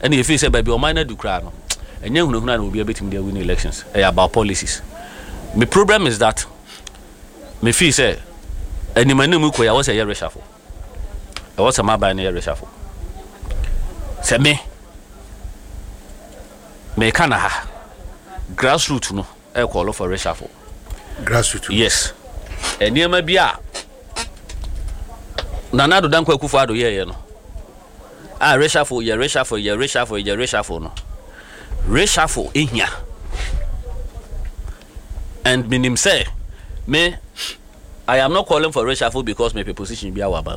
and if you say baby o minor do cry no enye hunu na obi abetim dey win elections about policies. My problem is that me feel say any man mu ko ya was a year reshuffle. I was a maba na year reshuffle. Say me kana ha grassroots no e call for reshuffle. Grassroots. Yes. Eniema bia Nana do Dankwa Akufo-Addo ye no. Reshuffle no. Reshuffle ehia. And minim say me I am not calling for reshuffle because my position be awabam.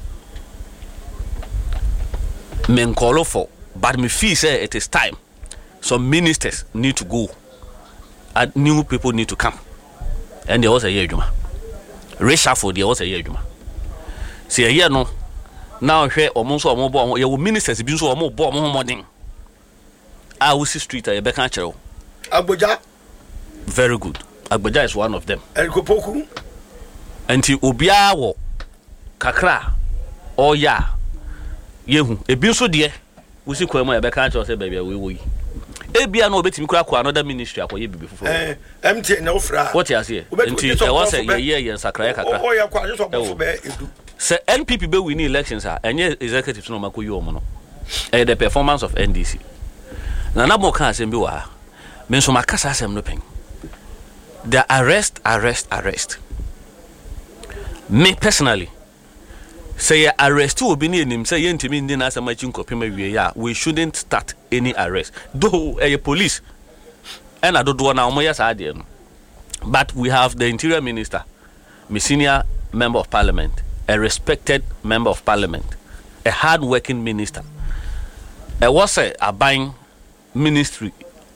Me call for, but me feel say it is time. Some ministers need to go, and new people need to come. And there was a year juma. Reshuffle there was a year juma. See a year no. Now here almost more your ministers been so more morning. I will see street at Bekanchero. Abuja. Very good. Agbaja is one of them. Elkopoku. Until Obia wo kakra or ya yehu ebi so de we see kwemu ya beka cho say baby we ebia no betimi kura kwa another ministry akoye bibi fufu MT na ofra what you say until there was a year sakra kakra oh ya kwa so bofo be edu say NPP be win elections enye executives no makoyi omo no the performance of NDC na mo kan asem bi wa me so makasa asem no pen the arrest. Me personally say arrest will be near him say yentimi ndi na asama chinkopema wie ya we shouldn't start any arrest though police and I don't na omo yes ade no but we have the interior minister, my senior member of parliament, a respected member of parliament, a hard-working minister. Was a buying ministry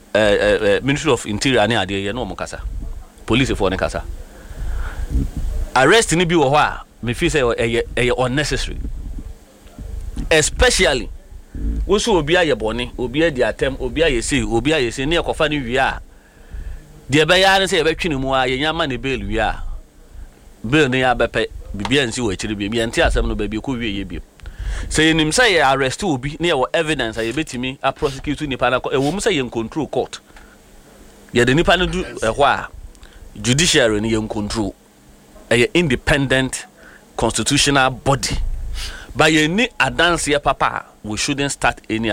of interior ani ade no mo kasa police for ne kasa arrest ni bi wo ho a me feel say unnecessary, especially wo so obi aye bone obi adi atem obi aye say ne ekofa ne wi a de be ya ne say e be twene mu a ye nyama ne bail wi a bail ne ya bepe bibia nsi wo akiri bi ante asem no ba bi ko wi ye bi say nim say arrest obi ne ye evidence a ye betimi a prosecute nipa na e wo mu say ye control court ye de nipa no du ho a judiciary ne ye control a independent constitutional body by any advance papa we shouldn't start any